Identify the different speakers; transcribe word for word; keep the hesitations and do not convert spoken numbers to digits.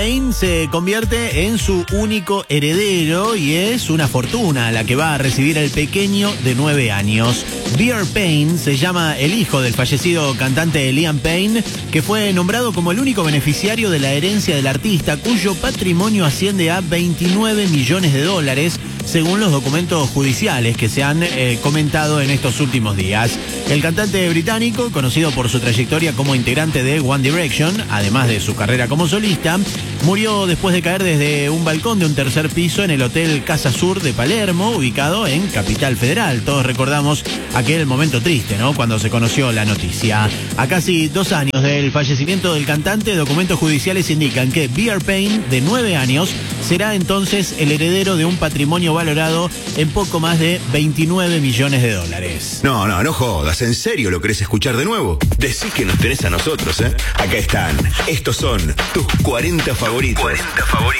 Speaker 1: Payne se convierte en su único heredero y es una fortuna la que va a recibir el pequeño de nueve años. Bear Payne se llama el hijo del fallecido cantante Liam Payne, que fue nombrado como el único beneficiario de la herencia del artista, cuyo patrimonio asciende a veintinueve millones de dólares, según los documentos judiciales que se han eh, comentado en estos últimos días. El cantante británico, conocido por su trayectoria como integrante de One Direction, además de su carrera como solista, murió después de caer desde un balcón de un tercer piso en el Hotel Casa Sur de Palermo, ubicado en Capital Federal. Todos recordamos aquel momento triste, ¿no?, cuando se conoció la noticia. A casi dos años del fallecimiento del cantante, documentos judiciales indican que Bear Payne, de nueve años, será entonces el heredero de un patrimonio valorado en poco más de veintinueve millones de dólares.
Speaker 2: No, no, no jodas. ¿En serio lo querés escuchar de nuevo? Decís que nos tenés a nosotros, ¿eh? Acá están. Estos son tus cuarenta favoritos. cuarenta favoritos.